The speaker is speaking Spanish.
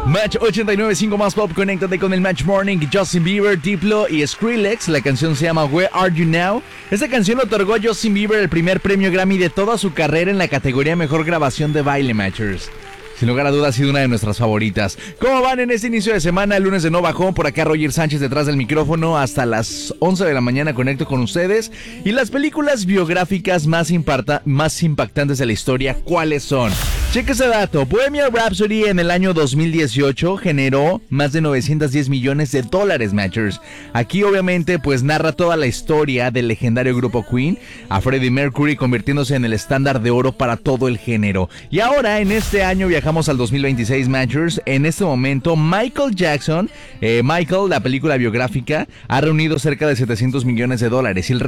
Match 89.5 más pop, conéctate con el Match Morning. Justin Bieber, Diplo y Skrillex. La canción se llama Where Are You Now. Esta canción otorgó a Justin Bieber el primer premio Grammy de toda su carrera en la categoría Mejor Grabación de Baile, Matchers. Sin lugar a dudas ha sido una de nuestras favoritas. ¿Cómo van en este inicio de semana? El lunes de No Bajón, por acá Roger Sánchez detrás del micrófono. Hasta las 11 de la mañana conecto con ustedes. Y las películas biográficas más impactantes de la historia, ¿cuáles son? Cheque ese dato. Bohemian Rhapsody en el año 2018 generó más de 910 millones de dólares, Matchers. Aquí obviamente pues narra toda la historia del legendario grupo Queen, a Freddie Mercury convirtiéndose en el estándar de oro para todo el género. Y ahora en este año viajamos al 2026, Matchers. En este momento Michael Jackson, Michael, la película biográfica, ha reunido cerca de 700 millones de dólares. Y el